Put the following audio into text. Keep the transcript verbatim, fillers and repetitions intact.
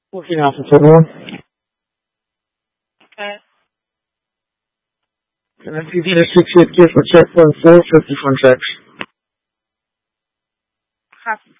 fourteen Alpha Football. Okay. And then P V to six fifty for check point four fifty for checks. Copy.